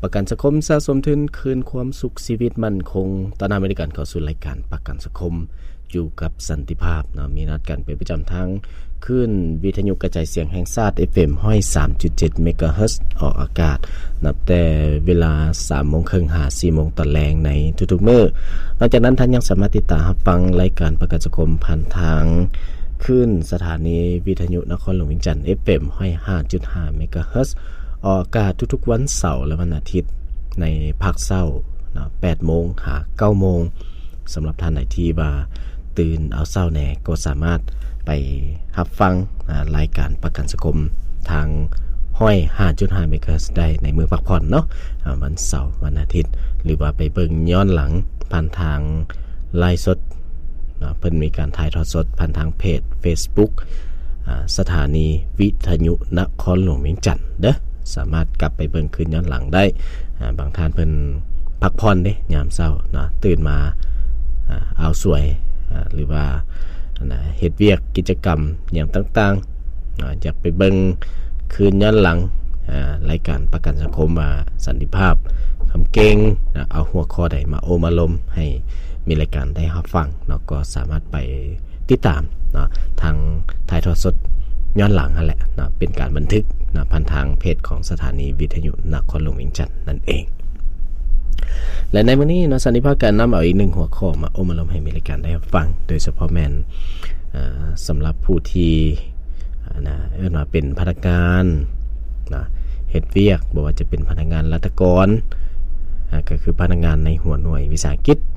ประกันสังคมสะสมทุนคืนความสุขชีวิตมั่นคงตอนนี้บริการเข้าสู่รายการประกันสังคมอยู่กับสันติภาพเนาะมีนัดกันเป็นประจำทั้งขึ้นวิทยุกระจายเสียงแห่งชาติ FM 103.7 เมกะเฮิรตซ์ออกอากาศนับแต่เวลา 3:30 น. ถึง 4:00 น. ตอนแลงในทุกๆมื้อนอกจากนั้นท่านยังสามารถติดตามรับฟังรายการประกันสังคมผ่านทางขึ้นสถานีวิทยุนครหลวงเวียงจันทน์ FM 105.5 เมกะเฮิรตซ์ออกอากาศทุกๆวันเสาร์และวันอาทิตย์ในภาคเช้าเนาะ 8:00 น. ถึง 9:00 น. สำหรับท่านไหนที่ว่าตื่นเอาเช้าแหน่ก็สามารถไปรับฟังรายการประกันสังคมทาง105.5 เมกะเฮิรตซ์ได้ในมื้อพักผ่อนเนาะวันเสาร์วันอาทิตย์หรือว่าไปเบิ่งย้อนหลังผ่านทางไลฟ์สดเพิ่นมีการถ่ายทอดสดผ่านทางเพจ Facebook สถานีวิทยุนครหลวงเวียงจันทน์เด้อสามารถกลับไปเบิ่งคืนย้อนหลังได้บางท่านเพิ่นพักผ่อนเด้ยามเช้าเนาะตื่นมาเอาสวยหรือว่าเฮ็ดเวียกกิจกรรมอย่างต่างๆอยากไปเบิ่งคืนย้อนหลังรายการประกันสังคมว่าสันติภาพคำเก่งเอาหัวข้อใดมาโอมาลมให้มีรายการได้รับฟังเนาะก็สามารถไปติดตามเนาะทางถ่ายทอดสดย้อนหลังนั่นแหละเนาะเป็นการบันทึกนะผ่านทางเพจของสถานีวิทยุนครหลวงเวียงจันทน์นั่นเองและในวันนี้เนาะสันติภาพการนำเอาอีก1หัวข้อมาโอมาลมให้มีรายการได้รับฟังโดยเฉพาะแม่นสำหรับผู้ที่เอิ้นว่าเป็นพนักงานนะเฮ็ดเวียกบ่ว่าจะเป็นพนักงานราชการก็คือพนักงานในหัวหน่วยวิสาหกิจ